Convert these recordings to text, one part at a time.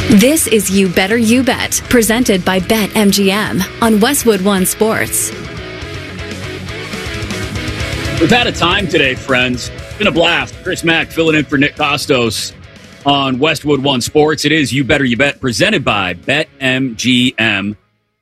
This is You Better You Bet, presented by BetMGM on Westwood One Sports. We've had a time today, friends. It's been a blast. Chris Mack filling in for Nick Costos on Westwood One Sports. It is You Better You Bet, presented by BetMGM.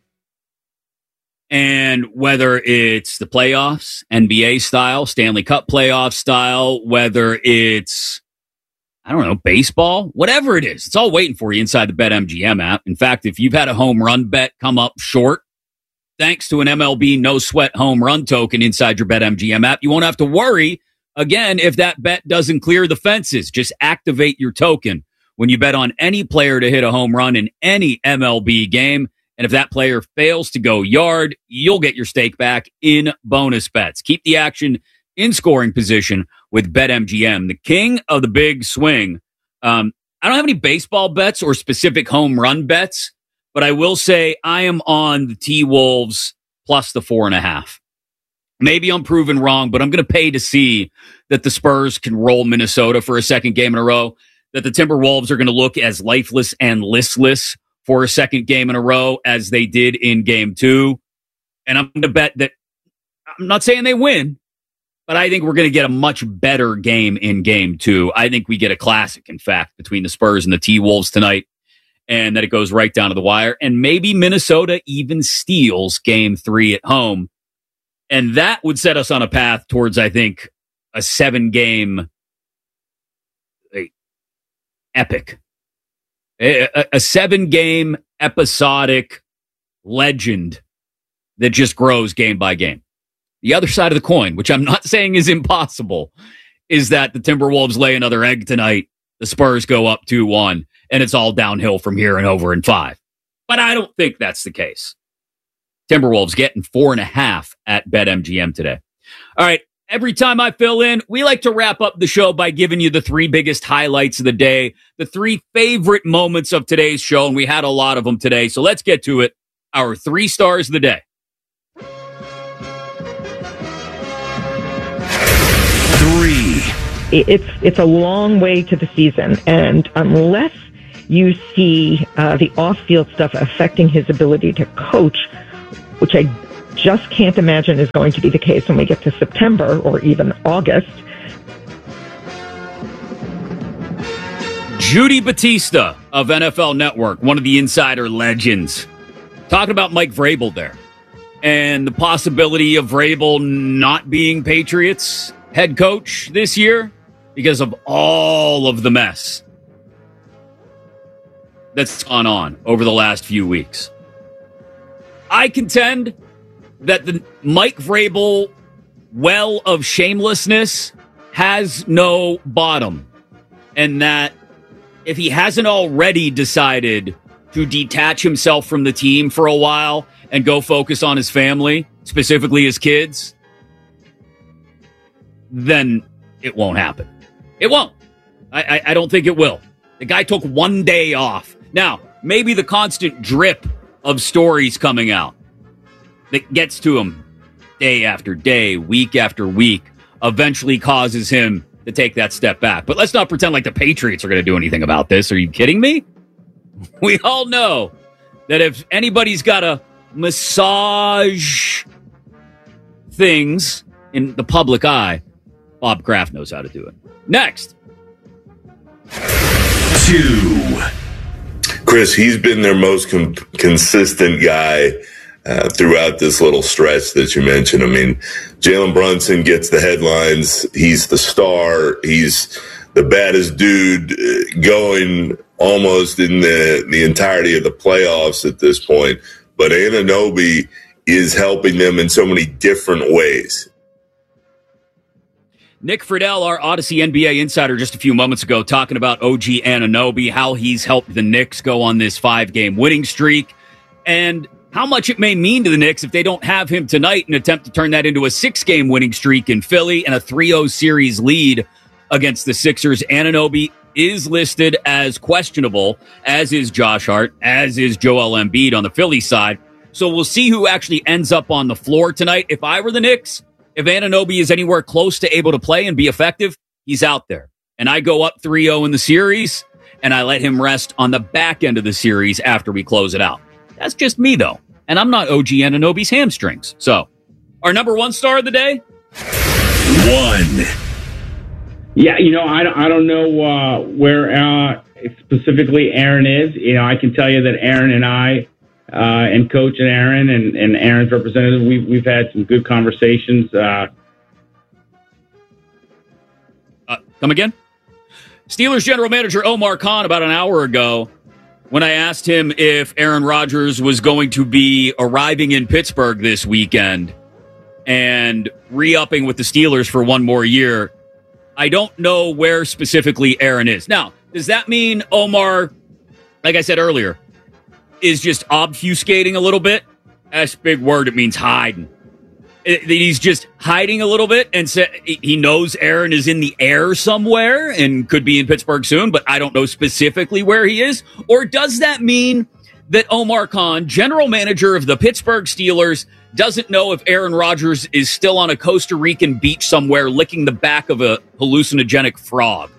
And whether it's the playoffs, NBA style, Stanley Cup playoff style, whether it's, I don't know, baseball, whatever it is, it's all waiting for you inside the BetMGM app. In fact, if you've had a home run bet come up short, thanks to an MLB no sweat home run token inside your BetMGM app, you won't have to worry again if that bet doesn't clear the fences. Just activate your token when you bet on any player to hit a home run in any MLB game. And if that player fails to go yard, you'll get your stake back in bonus bets. Keep the action in scoring position with BetMGM, the king of the big swing. I don't have any baseball bets or specific home run bets, but I will say I am on the T-Wolves plus the 4.5. Maybe I'm proven wrong, but I'm going to pay to see that the Spurs can roll Minnesota for a second game in a row, that the Timberwolves are going to look as lifeless and listless for a second game in a row as they did in game 2. And I'm going to bet that, I'm not saying they win, but I think we're going to get a much better game in game 2. I think we get a classic, in fact, between the Spurs and the T-Wolves tonight, and that it goes right down to the wire. And maybe Minnesota even steals game 3 at home. And that would set us on a path towards, I think, a 7-game epic. A 7-game episodic legend that just grows game by game. The other side of the coin, which I'm not saying is impossible, is that the Timberwolves lay another egg tonight. The Spurs go up 2-1, and it's all downhill from here and over in 5. But I don't think that's the case. Timberwolves getting 4.5 at BetMGM today. All right. Every time I fill in, we like to wrap up the show by giving you the 3 biggest highlights of the day, the 3 favorite moments of today's show, and we had a lot of them today. So let's get to it. Our 3 stars of the day. 3. It's a long way to the season, and unless you see the off-field stuff affecting his ability to coach, which I just can't imagine is going to be the case when we get to September or even August. Judy Batista of NFL Network, one of the insider legends, talking about Mike Vrabel there and the possibility of Vrabel not being Patriots head coach this year because of all of the mess that's gone on over the last few weeks. I contend that the Mike Vrabel well of shamelessness has no bottom, and that if he hasn't already decided to detach himself from the team for a while and go focus on his family, specifically his kids, then it won't happen. It won't. I don't think it will. The guy took 1 day off. Now, maybe the constant drip of stories coming out that gets to him day after day, week after week, eventually causes him to take that step back. But let's not pretend like the Patriots are going to do anything about this. Are you kidding me? We all know that if anybody's got to massage things in the public eye, Bob Kraft knows how to do it. Next. 2. Chris, he's been their most consistent guy throughout this little stretch that you mentioned. I mean, Jalen Brunson gets the headlines. He's the star. He's the baddest dude going almost in the entirety of the playoffs at this point. But Anunoby is helping them in so many different ways. Nick Friedel, our Odyssey NBA insider, just a few moments ago, talking about OG Anunoby, how he's helped the Knicks go on this 5-game winning streak, and how much it may mean to the Knicks if they don't have him tonight and attempt to turn that into a 6-game winning streak in Philly and a 3-0 series lead against the Sixers. Anunoby is listed as questionable, as is Josh Hart, as is Joel Embiid on the Philly side. So we'll see who actually ends up on the floor tonight. If I were the Knicks, if Anunoby is anywhere close to able to play and be effective, he's out there. And I go up 3-0 in the series, and I let him rest on the back end of the series after we close it out. That's just me, though. And I'm not OG Anunoby's hamstrings. So, our number one star of the day? One. Yeah, I don't know where specifically Aaron is. I can tell you that Aaron and I, and Coach and Aaron and Aaron's representative, we've had some good conversations. Come again? Steelers general manager Omar Khan, about an hour ago, when I asked him if Aaron Rodgers was going to be arriving in Pittsburgh this weekend and re-upping with the Steelers for one more year, I don't know where specifically Aaron is. Now, does that mean Omar, like I said earlier, is just obfuscating a little bit? That's a big word. It means hiding. He's just hiding a little bit and he knows Aaron is in the air somewhere and could be in Pittsburgh soon, but I don't know specifically where he is. Or does that mean that Omar Khan, general manager of the Pittsburgh Steelers, doesn't know if Aaron Rodgers is still on a Costa Rican beach somewhere licking the back of a hallucinogenic frog?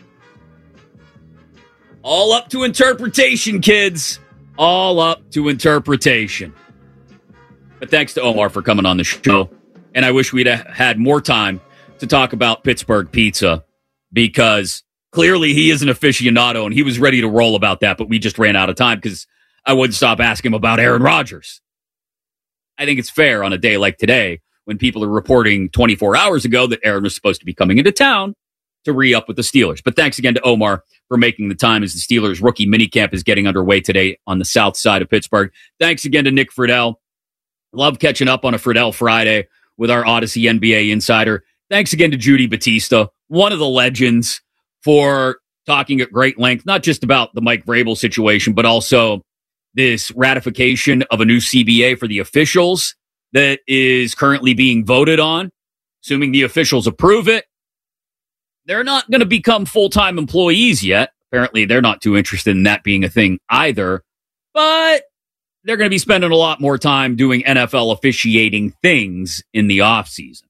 All up to interpretation, kids. All up to interpretation. But thanks to Omar for coming on the show. And I wish we'd had more time to talk about Pittsburgh pizza, because clearly he is an aficionado and he was ready to roll about that, but we just ran out of time because I wouldn't stop asking him about Aaron Rodgers. I think it's fair on a day like today when people are reporting 24 hours ago that Aaron was supposed to be coming into town to re-up with the Steelers. But thanks again to Omar for making the time as the Steelers rookie minicamp is getting underway today on the south side of Pittsburgh. Thanks again to Nick Friedel. Love catching up on a Friedel Friday with our Odyssey NBA insider. Thanks again to Judy Batista, one of the legends, for talking at great length, not just about the Mike Vrabel situation, but also this ratification of a new CBA for the officials that is currently being voted on. Assuming the officials approve it, they're not going to become full-time employees yet. Apparently, they're not too interested in that being a thing either. But they're going to be spending a lot more time doing NFL officiating things in the offseason.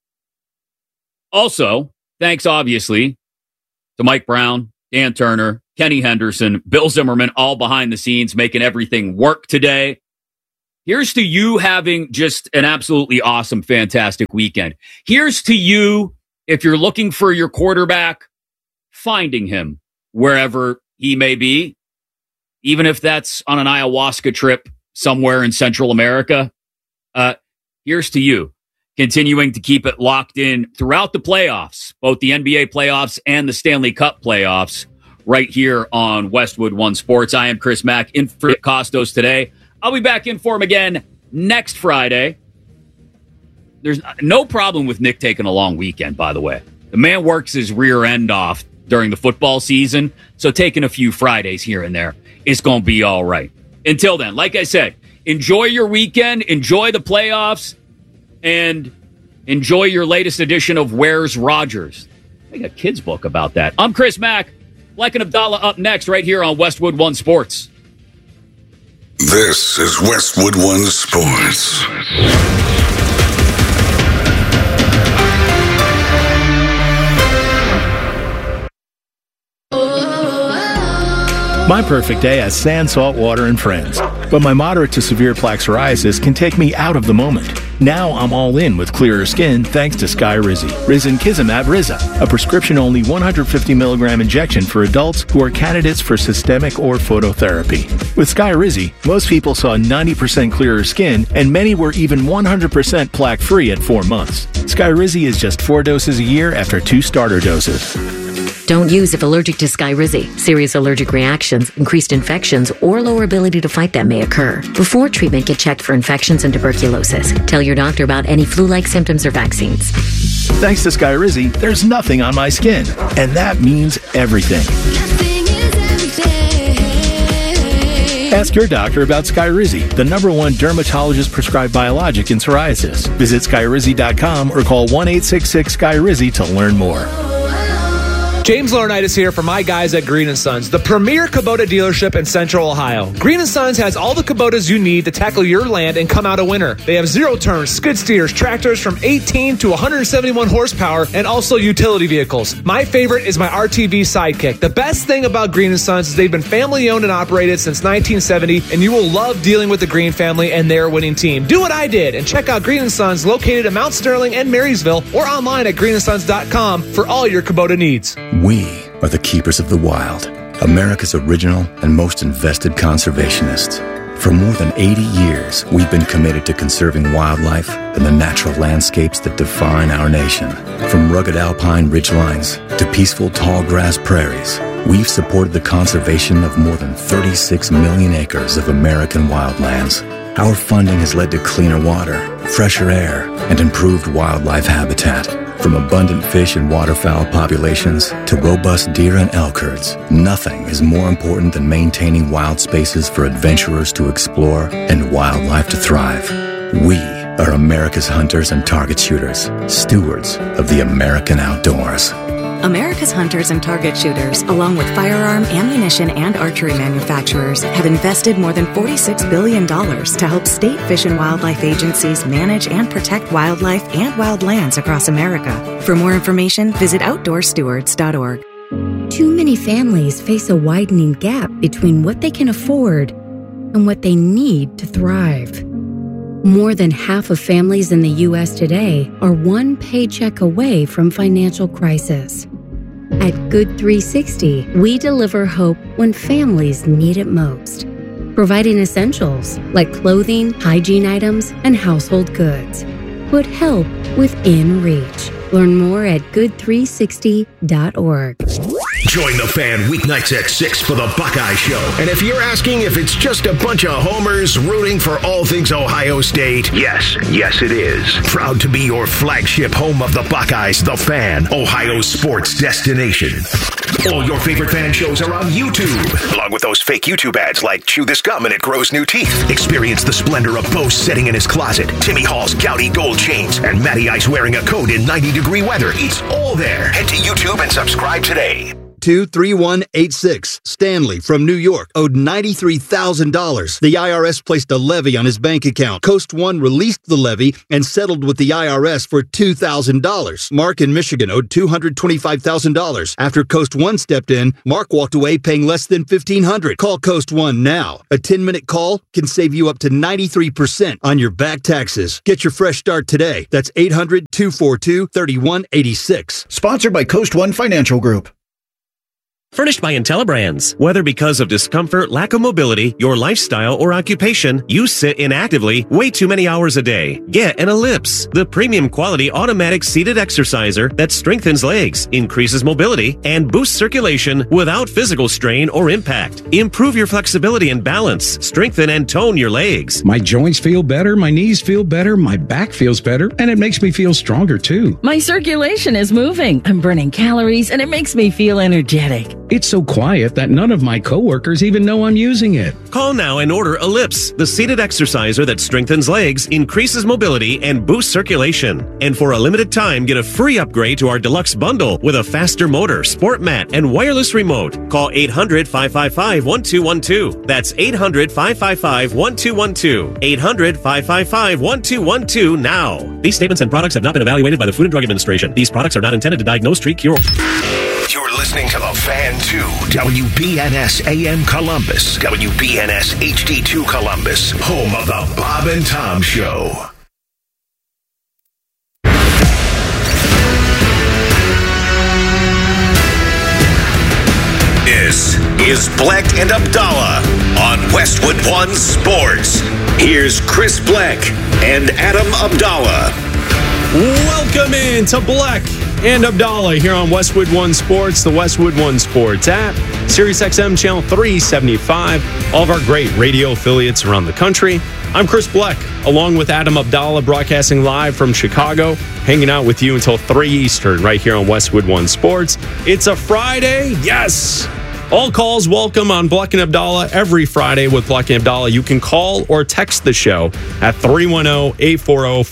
Also, thanks obviously to Mike Brown, Dan Turner, Kenny Henderson, Bill Zimmerman, all behind the scenes making everything work today. Here's to you having just an absolutely awesome, fantastic weekend. Here's to you, if you're looking for your quarterback, finding him wherever he may be. Even if that's on an ayahuasca trip somewhere in Central America, here's to you. Continuing to keep it locked in throughout the playoffs, both the NBA playoffs and the Stanley Cup playoffs, right here on Westwood One Sports. I am Chris Mack, in for Costos today. I'll be back in for him again next Friday. There's no problem with Nick taking a long weekend, by the way. The man works his rear end off during the football season, so taking a few Fridays here and there, it's going to be all right. Until then, like I said, enjoy your weekend, enjoy the playoffs, and enjoy your latest edition of Where's Rodgers. I got a kid's book about that. I'm Chris Mack. Black and Abdallah up next right here on Westwood One Sports. This is Westwood One Sports. My perfect day has sand, salt water, and friends. But my moderate to severe plaque psoriasis can take me out of the moment. Now I'm all in with clearer skin thanks to Skyrizi. Risankizumab Riza, a prescription-only 150 milligram injection for adults who are candidates for systemic or phototherapy. With Skyrizi, most people saw 90% clearer skin, and many were even 100% plaque-free at 4 months. Skyrizi is just 4 doses a year after 2 starter doses. Don't use if allergic to Skyrizi. Serious allergic reactions, increased infections, or lower ability to fight them may occur. Before treatment, get checked for infections and tuberculosis. Tell your doctor about any flu-like symptoms or vaccines. Thanks to Skyrizi, there's nothing on my skin. And that means everything. Ask your doctor about Skyrizi, the #1 dermatologist-prescribed biologic in psoriasis. Visit Skyrizi.com or call 1-866-SKYRIZI to learn more. James Laurinaitis here for my guys at Green & Sons, the premier Kubota dealership in Central Ohio. Green & Sons has all the Kubotas you need to tackle your land and come out a winner. They have zero-turn, skid steers, tractors from 18 to 171 horsepower, and also utility vehicles. My favorite is my RTV Sidekick. The best thing about Green & Sons is they've been family-owned and operated since 1970, and you will love dealing with the Green family and their winning team. Do what I did and check out Green & Sons, located in Mount Sterling and Marysville, or online at greenandsons.com for all your Kubota needs. We are the keepers of the wild, America's original and most invested conservationists. For more than 80 years, we've been committed to conserving wildlife and the natural landscapes that define our nation. From rugged alpine ridgelines to peaceful tall grass prairies, we've supported the conservation of more than 36 million acres of American wildlands. Our funding has led to cleaner water, fresher air, and improved wildlife habitat. From abundant fish and waterfowl populations to robust deer and elk herds, nothing is more important than maintaining wild spaces for adventurers to explore and wildlife to thrive. We are America's hunters and target shooters, stewards of the American outdoors. America's hunters and target shooters, along with firearm, ammunition, and archery manufacturers, have invested more than $46 billion to help state fish and wildlife agencies manage and protect wildlife and wildlands across America. For more information, visit outdoorstewards.org. Too many families face a widening gap between what they can afford and what they need to thrive. More than half of families in the U.S. today are one paycheck away from financial crisis. At Good 360, we deliver hope when families need it most, providing essentials like clothing, hygiene items, and household goods. Put help within reach. Learn more at good360.org. Join the Fan weeknights at 6 for the Buckeye Show. And if you're asking if it's just a bunch of homers rooting for all things Ohio State, yes it is. Proud to be your flagship home of the Buckeyes, the Fan, Ohio sports destination. All your favorite fan shows are on YouTube, along with those fake YouTube ads like Chew This Gum and It Grows New Teeth. Experience the splendor of Bo sitting in his closet, Timmy Hall's Gouty gold chains, and Matty Ice wearing a coat in 90-degree weather. It's all there. Head to YouTube and subscribe today. 23186. Stanley from New York owed $93,000. The IRS placed a levy on his bank account. Coast One released the levy and settled with the IRS for $2,000. Mark in Michigan owed $225,000. After Coast One stepped in, Mark walked away paying less than $1,500. Call Coast One now. A 10-minute call can save you up to 93% on your back taxes. Get your fresh start today. That's 800-242-3186. Sponsored by Coast One Financial Group. Furnished by IntelliBrands. Whether because of discomfort, lack of mobility, your lifestyle, or occupation, you sit inactively way too many hours a day. Get an Ellipse, the premium quality automatic seated exerciser that strengthens legs, increases mobility, and boosts circulation without physical strain or impact. Improve your flexibility and balance. Strengthen and tone your legs. My joints feel better, my knees feel better, my back feels better, and it makes me feel stronger too. My circulation is moving. I'm burning calories, and it makes me feel energetic. It's so quiet that none of my coworkers even know I'm using it. Call now and order Ellipse, the seated exerciser that strengthens legs, increases mobility, and boosts circulation. And for a limited time, get a free upgrade to our deluxe bundle with a faster motor, sport mat, and wireless remote. Call 800-555-1212. That's 800-555-1212. 800-555-1212 now. These statements and products have not been evaluated by the Food and Drug Administration. These products are not intended to diagnose, treat, cure. You're listening to The Fan 2, WBNS AM Columbus, WBNS HD2 Columbus, home of the Bob and Tom Show. This is Bleck and Abdallah on Westwood One Sports. Here's Chris Bleck and Adam Abdallah. Welcome in to Bleck and Abdallah here on Westwood One Sports, the Westwood One Sports app, SiriusXM Channel 375, all of our great radio affiliates around the country. I'm Chris Bleck, along with Adam Abdallah, broadcasting live from Chicago, hanging out with you until 3 Eastern right here on Westwood One Sports. It's a Friday, yes! All calls welcome on Bleck and Abdallah every Friday with Bleck and Abdallah. You can call or text the show at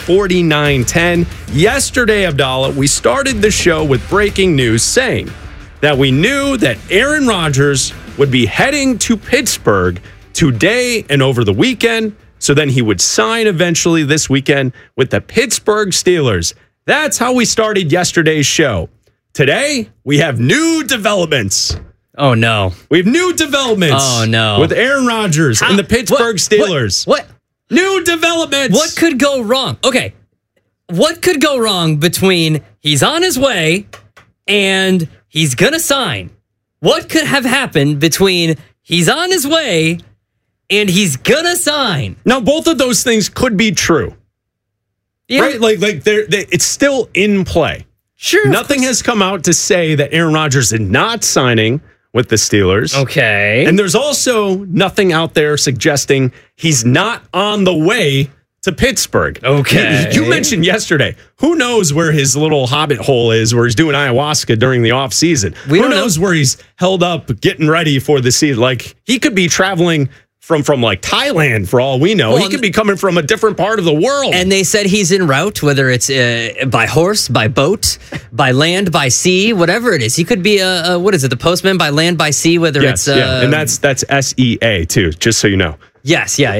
310-840-4910. Yesterday, Abdallah, we started the show with breaking news saying that we knew that Aaron Rodgers would be heading to Pittsburgh today and over the weekend. So then he would sign eventually this weekend with the Pittsburgh Steelers. That's how we started yesterday's show. Today, we have new developments. Oh, no. We have new developments. Oh, no. With Aaron Rodgers and the Pittsburgh Steelers. What? New developments. What could go wrong? Okay. What could go wrong between he's on his way and he's going to sign? What could have happened between he's on his way and he's going to sign? Now, both of those things could be true. Yeah. Right? Like it's still in play. Sure. Nothing has come out to say that Aaron Rodgers is not signing with the Steelers. Okay. And there's also nothing out there suggesting he's not on the way to Pittsburgh. Okay. You mentioned yesterday, who knows where his little hobbit hole is, where he's doing ayahuasca during the off season. Who knows where he's held up getting ready for the season. Like, he could be traveling from like Thailand for all we know. Well, he could be coming from a different part of the world. And they said he's en route, whether it's by horse, by boat, by land, by sea, whatever it is. He could be the postman by land, by sea, whether it's... and that's SEA too, just so you know. Yes, yeah.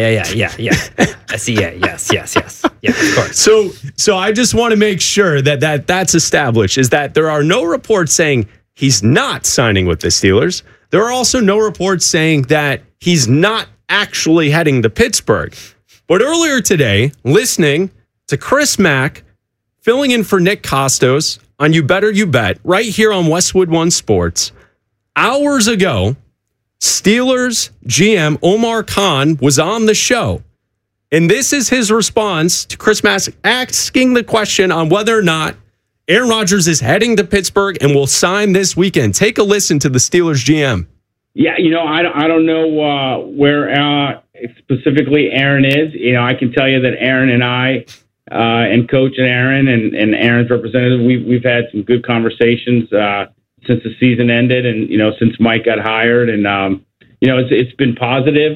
SEA, yes. Yeah, of course. So I just want to make sure that's established, is that there are no reports saying he's not signing with the Steelers. There are also no reports saying that he's not actually heading to Pittsburgh. But earlier today, listening to Chris Mack filling in for Nick Costos on You Better You Bet right here on Westwood One Sports, hours ago, Steelers GM Omar Khan was on the show. And this is his response to Chris Mack asking the question on whether or not Aaron Rodgers is heading to Pittsburgh and will sign this weekend. Take a listen to the Steelers GM. Yeah, I don't know where specifically Aaron is. I can tell you that Aaron and I and Coach and Aaron and Aaron's representative, we've had some good conversations since the season ended, and since Mike got hired, and it's been positive.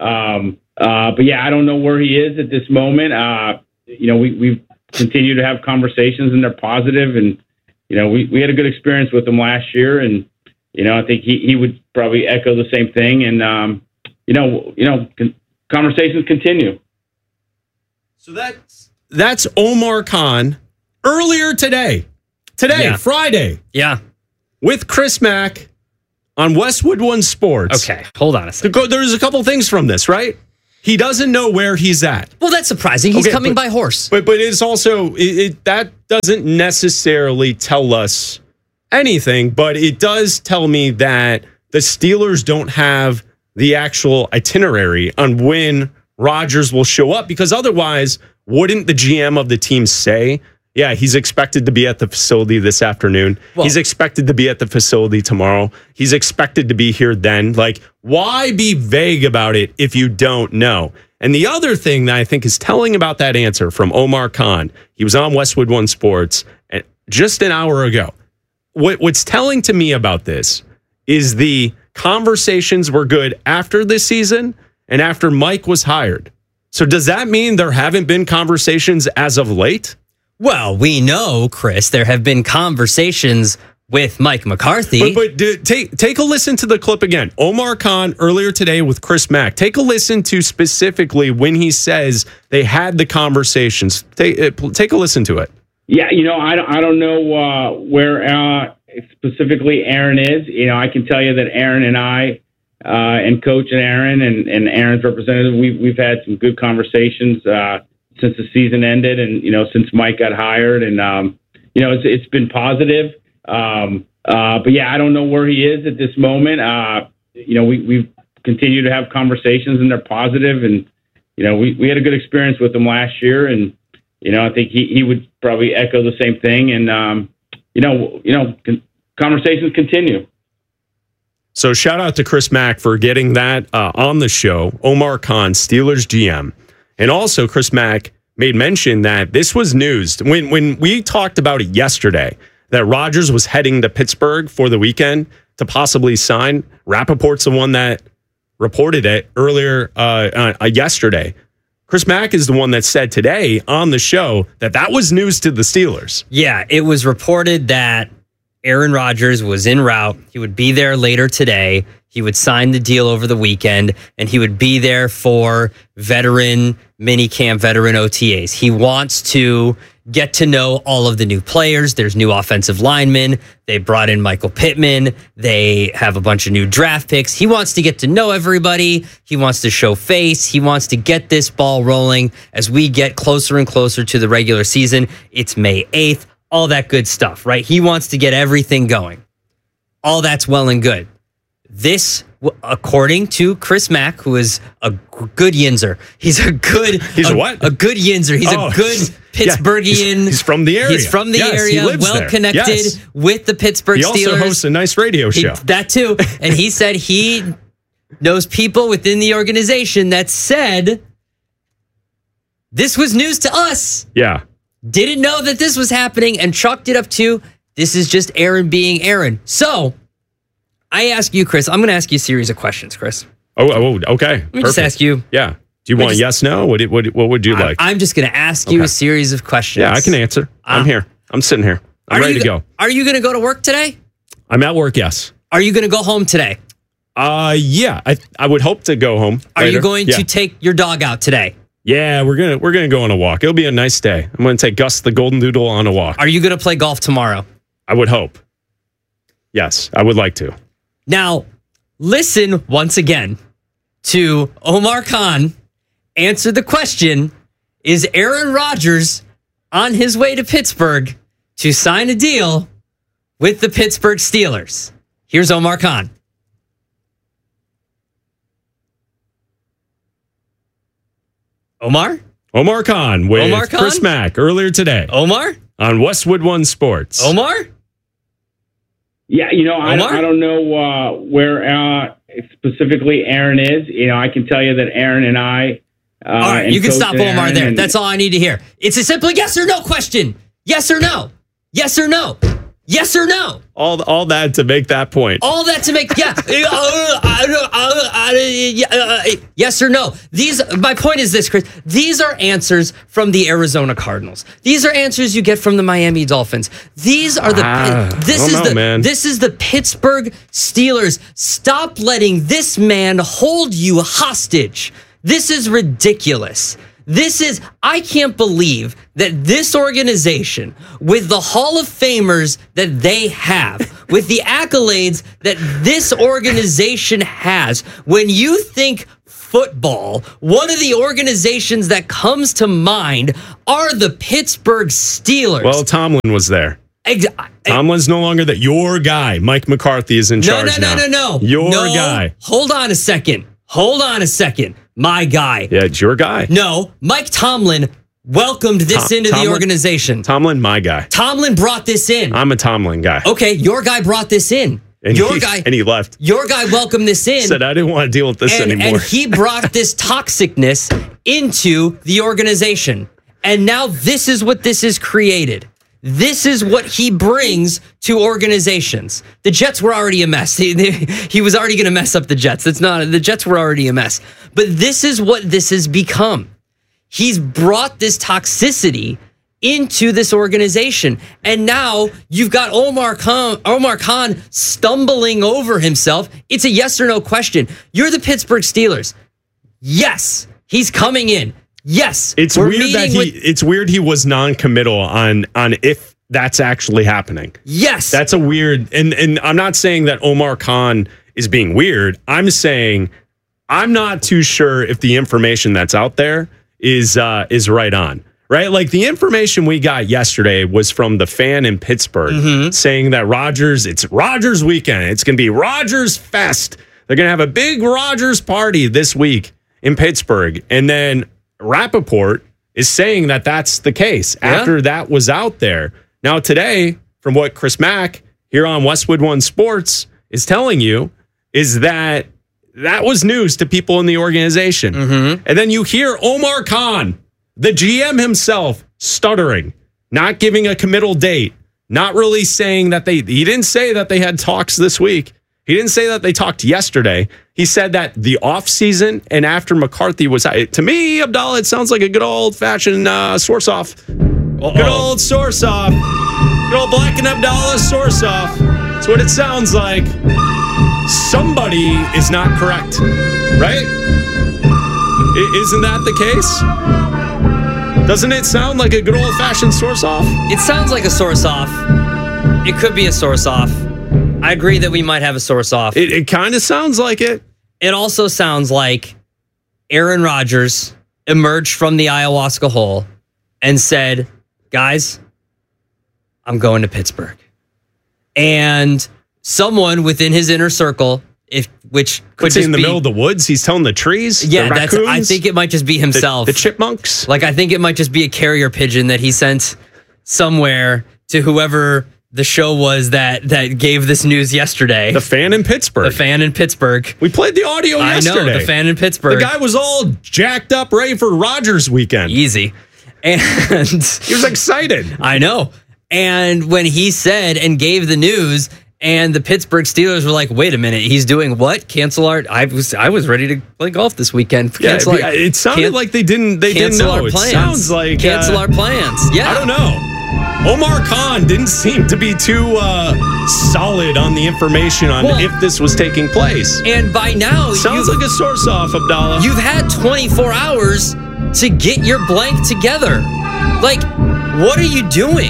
But yeah, I don't know where he is at this moment. We've continued to have conversations, and they're positive, and we had a good experience with him last year, and I think he would probably echo the same thing, and conversations continue. So that's Omar Khan earlier today, Friday. Yeah. With Chris Mack on Westwood One Sports. Okay, hold on a second. There's a couple things from this, right? He doesn't know where he's at. Well, that's surprising. He's coming by horse. But it's also, that doesn't necessarily tell us anything, but it does tell me that the Steelers don't have the actual itinerary on when Rodgers will show up, because otherwise, wouldn't the GM of the team say, yeah, he's expected to be at the facility this afternoon. Well, he's expected to be at the facility tomorrow. He's expected to be here then. Like, why be vague about it if you don't know? And the other thing that I think is telling about that answer from Omar Khan, he was on Westwood One Sports just an hour ago. What's telling to me about this is the conversations were good after this season and after Mike was hired. So does that mean there haven't been conversations as of late? Well, we know, Chris, there have been conversations with Mike McCarthy. But take a listen to the clip again. Omar Khan earlier today with Chris Mack. Take a listen to specifically when he says they had the conversations. Take a listen to it. Yeah, I don't know where specifically Aaron is. I can tell you that Aaron and I and Coach and Aaron and Aaron's representative, we've had some good conversations since the season ended, and since Mike got hired, and it's been positive. But yeah, I don't know where he is at this moment. We've continued to have conversations, and they're positive, and we had a good experience with him last year, and I think he would probably echo the same thing, and conversations continue. So shout out to Chris Mack for getting that on the show. Omar Khan, Steelers GM. And also, Chris Mack made mention that this was news. When we talked about it yesterday, that Rodgers was heading to Pittsburgh for the weekend to possibly sign, Rappaport's the one that reported it earlier yesterday. Chris Mack is the one that said today on the show that was news to the Steelers. Yeah, it was reported that Aaron Rodgers was en route. He would be there later today. He would sign the deal over the weekend, and he would be there for veteran minicamp, veteran OTAs. He wants to get to know all of the new players. There's new offensive linemen. They brought in Michael Pittman. They have a bunch of new draft picks. He wants to get to know everybody. He wants to show face. He wants to get this ball rolling as we get closer and closer to the regular season. It's May 8th, all that good stuff, right? He wants to get everything going. All that's well and good. This, according to Chris Mack, who is a good Yinzer. He's a good... He's a what? A good Yinzer. He's a good Pittsburghian. He's from the area. He's from the area, well connected with the Pittsburgh Steelers. He also hosts a nice radio show. That too. And he said he knows people within the organization that said this was news to us. Yeah. Didn't know that this was happening and chalked it up to this is just Aaron being Aaron. So I ask you, Chris, I'm going to ask you a series of questions, Chris. Oh, okay. Let me just ask you. Yeah. Do you want yes, no? What would you like? I'm just going to ask you a series of questions. Yeah, I can answer. I'm here. I'm sitting here. I'm ready to go. Are you going to go to work today? I'm at work, yes. Are you going to go home today? Yeah. I would hope to go home. Are you going to take your dog out today? Yeah, we're gonna go on a walk. It'll be a nice day. I'm gonna take Gus the Golden Doodle on a walk. Are you gonna play golf tomorrow? I would hope. Yes, I would like to. Now, listen once again to Omar Khan answer the question, is Aaron Rodgers on his way to Pittsburgh to sign a deal with the Pittsburgh Steelers? Here's Omar Khan. Omar Khan with Chris Mack earlier today. Omar? On Westwood One Sports. Omar? Yeah, I don't know where specifically Aaron is. I can tell you that Aaron and I... all right, you can stop Omar there. That's all I need to hear. It's a simple yes or no question. Yes or no. Yes or no. Yes or no. All that to make that point. All that to make yes or no. My point is this, Chris. These are answers from the Arizona Cardinals. These are answers you get from the Miami Dolphins. These are this is the Pittsburgh Steelers. Stop letting this man hold you hostage. This is ridiculous. I can't believe that this organization, with the Hall of Famers that they have, with the accolades that this organization has, when you think football, one of the organizations that comes to mind are the Pittsburgh Steelers. Well, Tomlin was there. Tomlin's no longer that. Your guy, Mike McCarthy, is in charge now. No. Your guy. Hold on a second. My guy. Yeah, it's your guy. No, Mike Tomlin welcomed this into the organization. Tomlin, my guy. Tomlin brought this in. I'm a Tomlin guy. Okay, your guy brought this in. And he left. Your guy welcomed this in. Said, I didn't want to deal with this anymore. And he brought this toxicness into the organization. And now this is what this has created. This is what he brings to organizations. The Jets were already a mess. He was already going to mess up the Jets. The Jets were already a mess. But this is what this has become. He's brought this toxicity into this organization. And now you've got Omar Khan stumbling over himself. It's a yes or no question. You're the Pittsburgh Steelers. Yes, he's coming in. Yes, it's weird he was non-committal on if that's actually happening. Yes, that's a weird. And I'm not saying that Omar Khan is being weird. I'm saying I'm not too sure if the information that's out there is right on. Right, like the information we got yesterday was from the fan in Pittsburgh saying that it's Rodgers weekend. It's going to be Rodgers Fest. They're going to have a big Rodgers party this week in Pittsburgh, and then Rappaport is saying that that's the case after that was out there. Now today, from what Chris Mack here on Westwood One Sports is telling you, is that was news to people in the organization. And then you hear Omar Khan, the GM himself, stuttering, not giving a committal date, not really saying that he didn't say that they had talks this week. He didn't say that they talked yesterday. He said that the offseason and after McCarthy was out. To me, Abdallah, it sounds like a good old-fashioned source-off. Good old source-off. Good old Black and Abdallah source off. That's what it sounds like. Somebody is not correct, right? Isn't that the case? Doesn't it sound like a good old-fashioned source off? It sounds like a source off. It could be a source off. I agree that we might have a source off. It kind of sounds like it. It also sounds like Aaron Rodgers emerged from the ayahuasca hole and said, guys, I'm going to Pittsburgh. And someone within his inner circle, which could just in the middle of the woods, he's telling the trees, yeah, the raccoons, I think it might just be himself. The chipmunks. Like, I think it might just be a carrier pigeon that he sent somewhere to whoever the show was that gave this news yesterday. The fan in Pittsburgh. The fan in Pittsburgh. We played the audio yesterday. I know, the fan in Pittsburgh. The guy was all jacked up, ready for Rodgers weekend. Easy. And he was excited. I know. And when he said and gave the news, and the Pittsburgh Steelers were like, wait a minute, he's doing what? Cancel our... I was ready to play golf this weekend. Cancel it sounded like they didn't know. Our plans. It sounds like... Cancel our plans. Yeah. I don't know. Omar Khan didn't seem to be too solid on the information on if this was taking place. And by now... Sounds like a source off, Abdallah. You've had 24 hours to get your blank together. Like, what are you doing?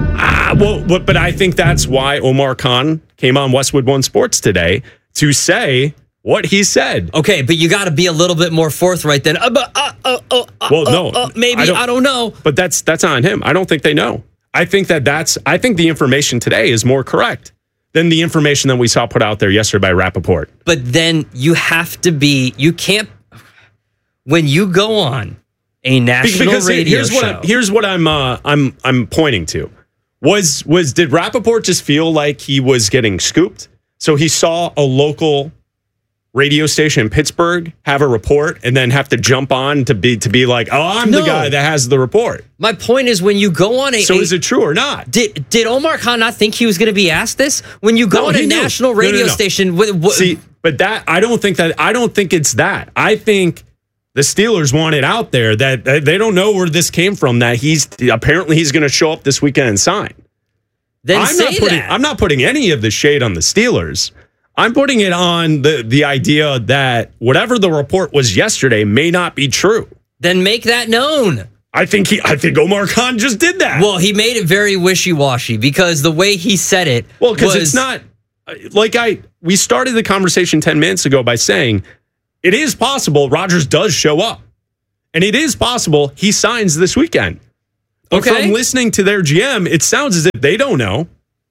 But I think that's why Omar Khan came on Westwood One Sports today to say what he said. Okay, but you got to be a little bit more forthright than. Maybe I don't know. But that's on him. I don't think they know. I think I think the information today is more correct than the information that we saw put out there yesterday by Rappaport. But then you have to be. You can't. When you go on a national radio show. Here's what I'm pointing to. Did Rappaport just feel like he was getting scooped? So he saw a local radio station in Pittsburgh have a report and then have to jump on to be like, oh, I'm the guy that has the report. My point is, when you go on is it true or not? Did Omar Khan not think he was going to be asked this? When you go on a national radio station, see, but I don't think it's that. I think the Steelers want it out there that they don't know where this came from, that he's going to show up this weekend and sign. Then I'm not putting any of the shade on the Steelers. I'm putting it on the idea that whatever the report was yesterday may not be true. Then make that known. I think Omar Khan just did that. Well, he made it very wishy-washy because the way he said it because it's not like we started the conversation 10 minutes ago by saying it is possible Rodgers does show up. And it is possible he signs this weekend. But from listening to their GM, it sounds as if they don't know.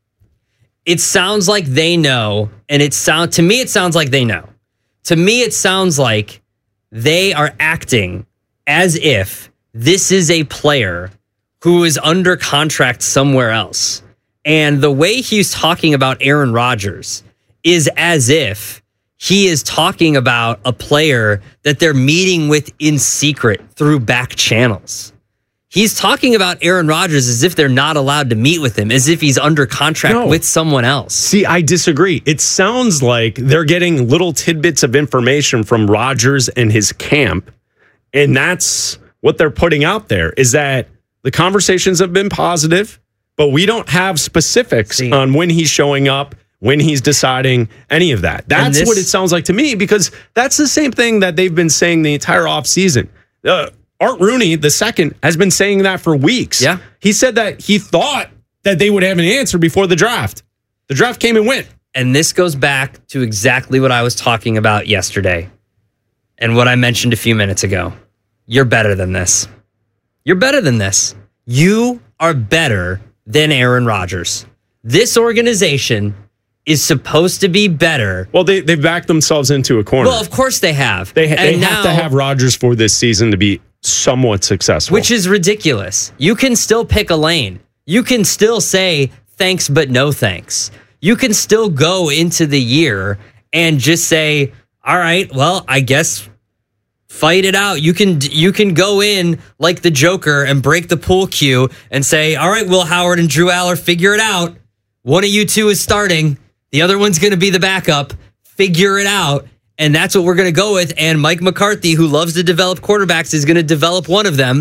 It sounds like they know, and to me it sounds like they know. To me it sounds like they are acting as if this is a player who is under contract somewhere else. And the way he's talking about Aaron Rodgers is as if he is talking about a player that they're meeting with in secret through back channels. He's talking about Aaron Rodgers as if they're not allowed to meet with him, as if he's under contract with someone else. See, I disagree. It sounds like they're getting little tidbits of information from Rodgers and his camp, and that's what they're putting out there, is that the conversations have been positive, but we don't have specifics on when he's showing up, when he's deciding, any of that. That's what it sounds like to me, because that's the same thing that they've been saying the entire offseason. Art Rooney, the second, has been saying that for weeks. Yeah. He said that he thought that they would have an answer before the draft. The draft came and went. And this goes back to exactly what I was talking about yesterday and what I mentioned a few minutes ago. You're better than this. You're better than this. You are better than Aaron Rodgers. This organization is supposed to be better. Well, they've backed themselves into a corner. Well, of course they have. They have to have Rodgers for this season to be somewhat successful. Which is ridiculous. You can still pick a lane. You can still say thanks, but no thanks. You can still go into the year and just say, all right, well, I guess fight it out. You can go in like the Joker and break the pool cue and say, all right, Will Howard and Drew Aller, figure it out. One of you two is starting. The other one's going to be the backup. Figure it out. And that's what we're going to go with. And Mike McCarthy, who loves to develop quarterbacks, is going to develop one of them.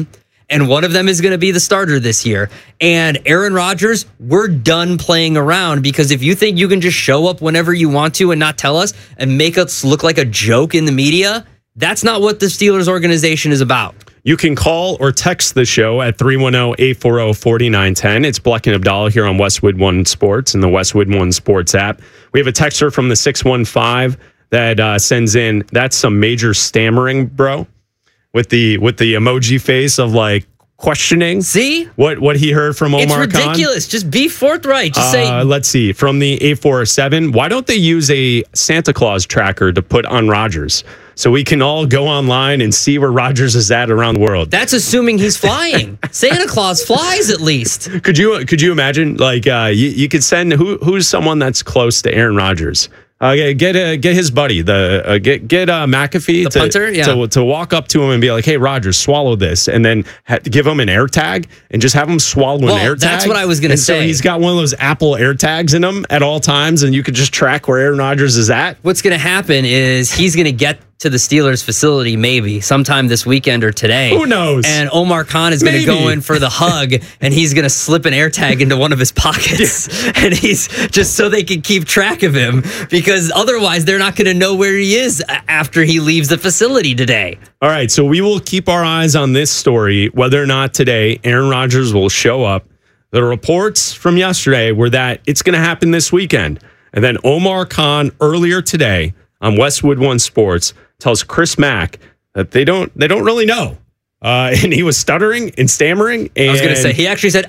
and one of them is going to be the starter this year. And Aaron Rodgers, we're done playing around, because if you think you can just show up whenever you want to and not tell us and make us look like a joke in the media, that's not what the Steelers organization is about. You can call or text the show at 310-840-4910. It's Bleck and Abdallah here on Westwood One Sports and the Westwood One Sports app. We have a texter from the 615 that sends in, that's some major stammering, bro, with the emoji face of like questioning. See? What he heard from Omar It's ridiculous. Khan. Just be forthright. Just say. Let's see. From the 847, why don't they use a Santa Claus tracker to put on Rodgers? So we can all go online and see where Rodgers is at around the world. That's assuming he's flying. Santa Claus flies at least. Could you imagine? Like you could send who's someone that's close to Aaron Rodgers. Get his buddy, get McAfee, the punter, to walk up to him and be like, "Hey, Rodgers, swallow this," and then give him an AirTag and just have him swallow an AirTag. That's what I was going to say. So he's got one of those Apple AirTags in him at all times, and you could just track where Aaron Rodgers is at. What's going to happen is he's going to get to the Steelers facility maybe sometime this weekend or today. Who knows? And Omar Khan is going to go in for the hug, and he's going to slip an AirTag into one of his pockets, and he's just so they can keep track of him, because otherwise they're not going to know where he is after he leaves the facility today. All right, so we will keep our eyes on this story, whether or not today Aaron Rodgers will show up. The reports from yesterday were that it's going to happen this weekend. And then Omar Khan earlier today on Westwood One Sports tells Chris Mack that they don't really know. And he was stuttering and stammering. And I was going to say, he actually said,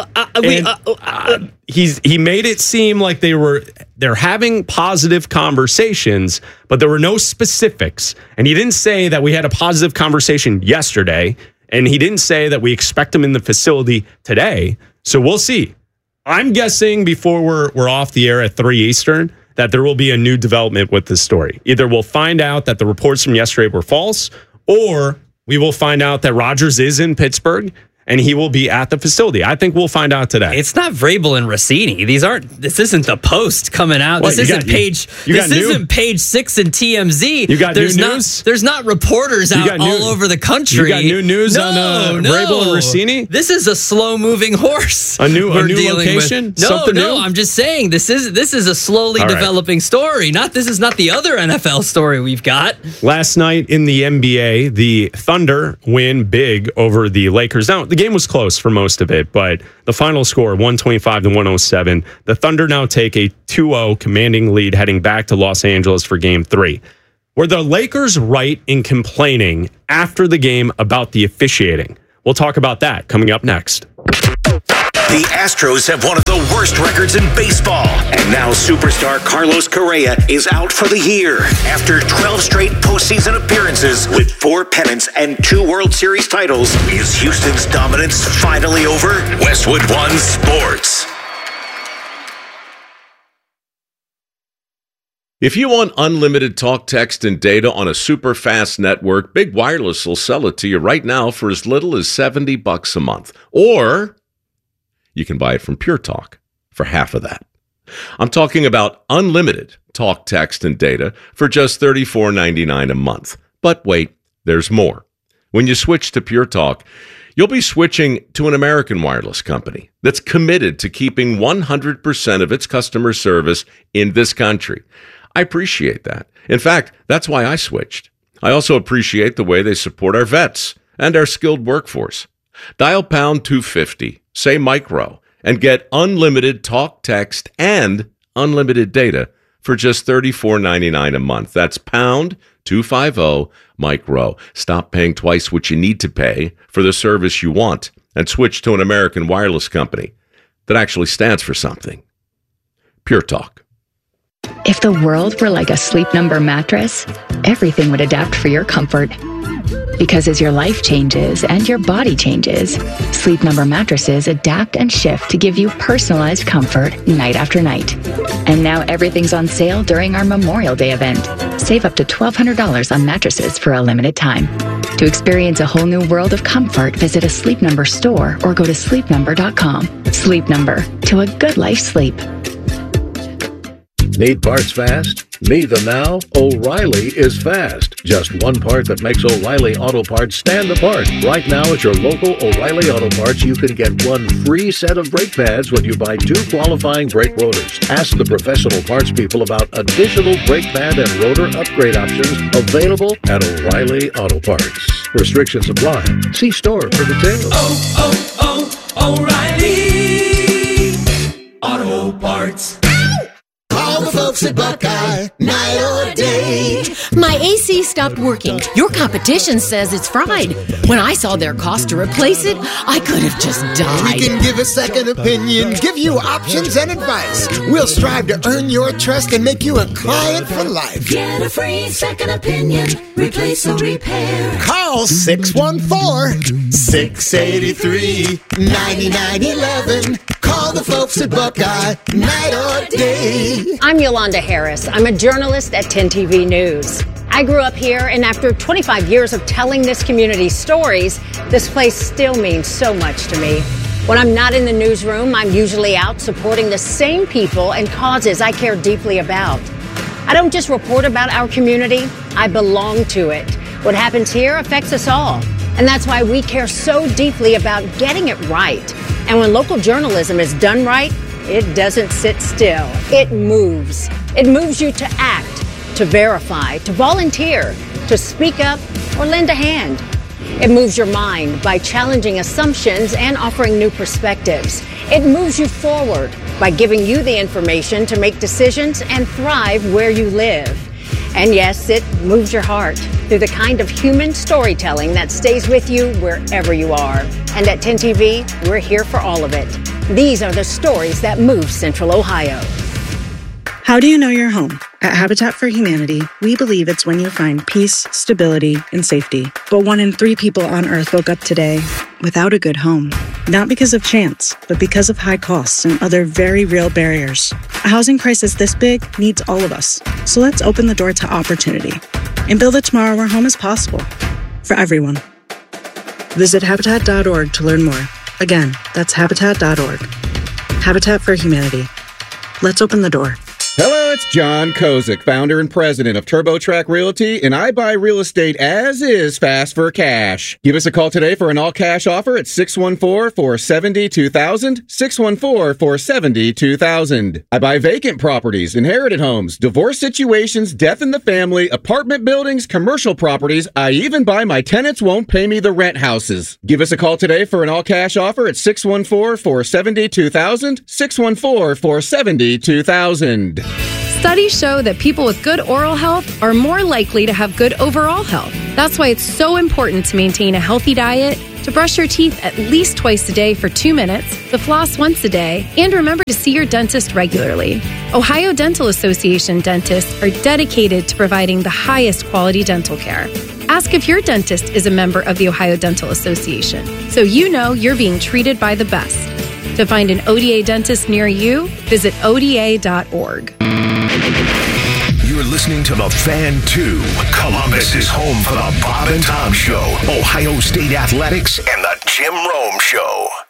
he made it seem like they're having positive conversations, but there were no specifics. And he didn't say that we had a positive conversation yesterday, and he didn't say that we expect him in the facility today. So we'll see. I'm guessing before we're off the air at 3 Eastern that there will be a new development with this story. Either we'll find out that the reports from yesterday were false, or we will find out that Rodgers is in Pittsburgh and he will be at the facility. I think we'll find out today. It's not Vrabel and Rossini. This isn't the Post coming out. What, this isn't page 6 in TMZ. You got new news? There's not reporters out all over the country. You got new news on Vrabel and Rossini? This is a slow-moving horse. A new location? Something new? I'm just saying this is a slowly developing story. This is not the other NFL story we've got. Last night in the NBA, the Thunder win big over the Lakers. Now, the game was close for most of it, but the final score, 125-107. The Thunder now take a 2-0 commanding lead heading back to Los Angeles for Game 3. Were the Lakers right in complaining after the game about the officiating? We'll talk about that coming up next. The Astros have one of the worst records in baseball. And now superstar Carlos Correa is out for the year. After 12 straight postseason appearances with 4 pennants and 2 World Series titles, is Houston's dominance finally over? Westwood One Sports. If you want unlimited talk, text, and data on a super fast network, Big Wireless will sell it to you right now for as little as $70 a month. Or you can buy it from Pure Talk for half of that. I'm talking about unlimited talk, text, and data for just $34.99 a month. But wait, there's more. When you switch to Pure Talk, you'll be switching to an American wireless company that's committed to keeping 100% of its customer service in this country. I appreciate that. In fact, that's why I switched. I also appreciate the way they support our vets and our skilled workforce. Dial pound 250, say micro, and get unlimited talk, text, and unlimited data for just $34.99 a month. That's pound 250 micro. Stop paying twice what you need to pay for the service you want and switch to an American wireless company that actually stands for something. Pure Talk. If the world were like a Sleep Number mattress, everything would adapt for your comfort. Because as your life changes and your body changes, Sleep Number mattresses adapt and shift to give you personalized comfort night after night. And now everything's on sale during our Memorial Day event. Save up to $1,200 on mattresses for a limited time. To experience a whole new world of comfort, visit a Sleep Number store or go to sleepnumber.com. Sleep Number, to a good life sleep. Need parts fast? Neither now. O'Reilly is fast. Just one part that makes O'Reilly Auto Parts stand apart. Right now at your local O'Reilly Auto Parts, you can get one free set of brake pads when you buy 2 qualifying brake rotors. Ask the professional parts people about additional brake pad and rotor upgrade options available at O'Reilly Auto Parts. Restrictions apply. See store for details. O'Reilly Auto Parts. Call the folks at Buckeye, night or day. My AC stopped working. Your competition says it's fried. When I saw their cost to replace it, I could have just died. We can give a second opinion, give you options and advice. We'll strive to earn your trust and make you a client for life. Get a free second opinion. Replace or repair. Call 614-683-9911. Call the folks at Buckeye, night or day. I'm Yolanda Harris. I'm a journalist at 10 TV News. I grew up here, and after 25 years of telling this community's stories, this place still means so much to me. When I'm not in the newsroom, I'm usually out supporting the same people and causes I care deeply about. I don't just report about our community, I belong to it. What happens here affects us all, and that's why we care so deeply about getting it right. And when local journalism is done right, it doesn't sit still. It moves. It moves you to act, to verify, to volunteer, to speak up, or lend a hand. It moves your mind by challenging assumptions and offering new perspectives. It moves you forward by giving you the information to make decisions and thrive where you live. And yes, it moves your heart through the kind of human storytelling that stays with you wherever you are. And at 10 TV, we're here for all of it. These are the stories that move Central Ohio. How do you know you're home? At Habitat for Humanity, we believe it's when you find peace, stability, and safety. But 1 in 3 people on Earth woke up today without a good home. Not because of chance, but because of high costs and other very real barriers. A housing crisis this big needs all of us. So let's open the door to opportunity and build a tomorrow where home is possible for everyone. Visit Habitat.org to learn more. Again, that's Habitat.org. Habitat for Humanity. Let's open the door. Hello, it's John Kozik, founder and president of TurboTrack Realty, and I buy real estate as is, fast for cash. Give us a call today for an all-cash offer at 614-470-2000, 614-470-2000. I buy vacant properties, inherited homes, divorce situations, death in the family, apartment buildings, commercial properties. I even buy my tenants won't pay me the rent houses. Give us a call today for an all-cash offer at 614-470-2000, 614-470-2000. Studies show that people with good oral health are more likely to have good overall health. That's why it's so important to maintain a healthy diet, to brush your teeth at least twice a day for 2 minutes, to floss once a day, and remember to see your dentist regularly. Ohio Dental Association dentists are dedicated to providing the highest quality dental care. Ask if your dentist is a member of the Ohio Dental Association, so you know you're being treated by the best. To find an ODA dentist near you, visit ODA.org. You're listening to The Fan 2. Columbus is home for the Bob and Tom Show, Ohio State Athletics, and the Jim Rome Show.